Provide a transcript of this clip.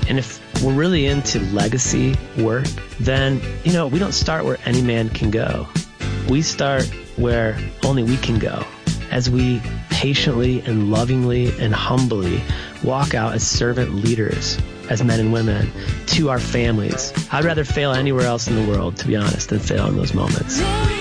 And if we're really into legacy work, then, we don't start where any man can go. We start where only we can go, as we patiently and lovingly and humbly walk out as servant leaders, as men and women, to our families. I'd rather fail anywhere else in the world, to be honest, than fail in those moments.